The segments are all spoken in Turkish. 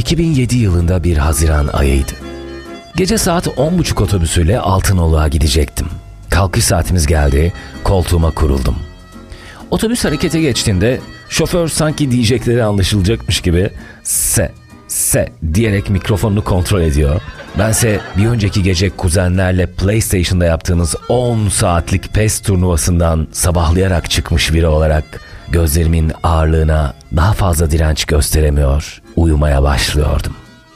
2007 yılında bir Haziran ayıydı. Gece saat 10.30 otobüsüyle Altınoluk'a gidecektim. Kalkış saatimiz geldi, koltuğuma kuruldum. Otobüs harekete geçtiğinde şoför sanki diyecekleri anlaşılacakmış gibi se diyerek mikrofonunu kontrol ediyor. Bense bir önceki gece kuzenlerle PlayStation'da yaptığınız 10 saatlik PES turnuvasından sabahlayarak çıkmış biri olarak gözlerimin ağırlığına daha fazla direnç gösteremiyor, uyumaya başlıyordum.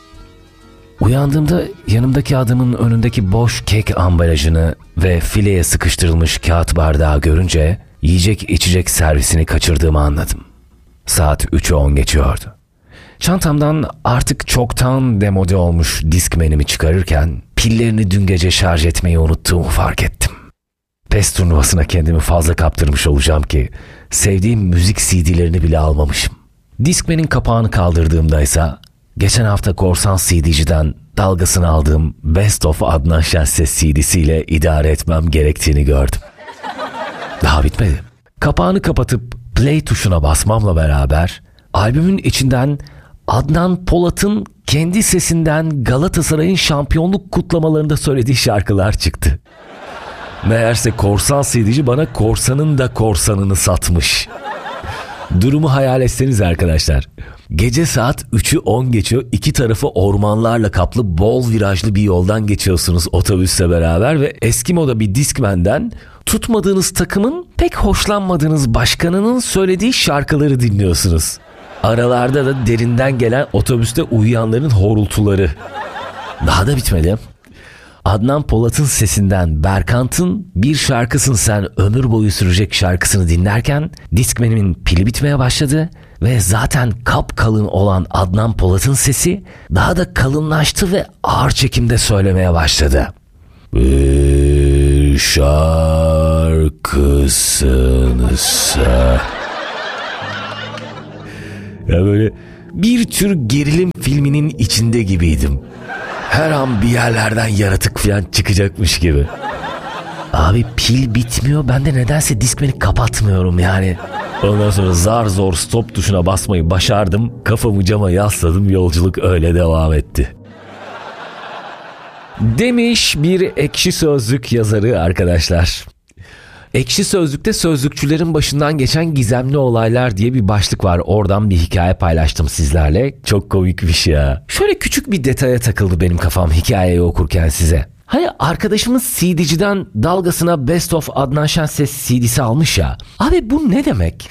Uyandığımda yanımdaki adamın önündeki boş kek ambalajını ve fileye sıkıştırılmış kağıt bardağı görünce yiyecek içecek servisini kaçırdığımı anladım. Saat 3'ü 10 geçiyordu. Çantamdan artık çoktan demode olmuş Discman'imi çıkarırken pillerini dün gece şarj etmeyi unuttuğumu fark ettim. PES turnuvasına kendimi fazla kaptırmış olacağım ki sevdiğim müzik CD'lerini bile almamışım. Discman'in kapağını kaldırdığımdaysa geçen hafta korsan CD'ciden dalgasını aldığım Best of Adnan Şenses CD'siyle idare etmem gerektiğini gördüm. Daha bitmedi. Kapağını kapatıp play tuşuna basmamla beraber albümün içinden Adnan Polat'ın kendi sesinden Galatasaray'ın şampiyonluk kutlamalarında söylediği şarkılar çıktı. Meğerse korsan CD'ci bana korsanın da korsanını satmış. Durumu hayal etseniz arkadaşlar. Gece saat 3'ü 10 geçiyor. İki tarafı ormanlarla kaplı bol virajlı bir yoldan geçiyorsunuz otobüsle beraber ve eski moda bir Discman'den tutmadığınız takımın pek hoşlanmadığınız başkanının söylediği şarkıları dinliyorsunuz. Aralarda da derinden gelen otobüste uyuyanların horultuları. Daha da bitmedi. Adnan Polat'ın sesinden Berkant'ın Bir Şarkısın Sen Ömür Boyu Sürecek şarkısını dinlerken Discman'imin pili bitmeye başladı ve zaten kapkalın olan Adnan Polat'ın sesi daha da kalınlaştı ve ağır çekimde söylemeye başladı. Bir şarkısın sen. Ya böyle bir tür gerilim filminin içinde gibiydim. Her an bir yerlerden yaratık falan çıkacakmış gibi. Abi pil bitmiyor. Ben de nedense Discman'i kapatmıyorum yani. Ondan sonra zar zor stop tuşuna basmayı başardım. Kafamı cama yasladım. Yolculuk öyle devam etti. Demiş bir Ekşi Sözlük yazarı arkadaşlar. Ekşi Sözlük'te sözlükçülerin başından geçen gizemli olaylar diye bir başlık var. Oradan bir hikaye paylaştım sizlerle. Çok komikmiş ya. Şöyle küçük bir detaya takıldı benim kafam hikayeyi okurken size. Hani arkadaşımız CD'ciden dalgasına Best of Adnan Şenses CD'si almış ya. Abi bu ne demek?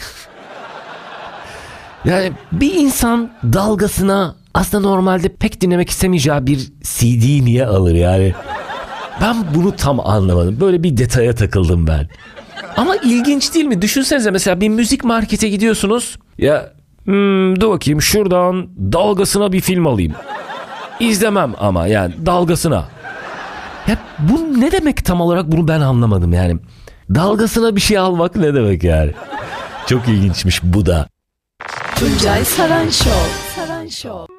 Yani bir insan dalgasına aslında normalde pek dinlemek istemeyeceği bir CD niye alır yani? Ben bunu tam anlamadım. Böyle bir detaya takıldım ben. Ama ilginç değil mi? Düşünsenize mesela bir müzik markete gidiyorsunuz. Ya dur bakayım şuradan dalgasına bir film alayım. İzlemem ama yani dalgasına. Ya bu ne demek tam olarak, bunu ben anlamadım yani. Dalgasına bir şey almak ne demek yani? Çok ilginçmiş bu da. Tuncay Saran Show.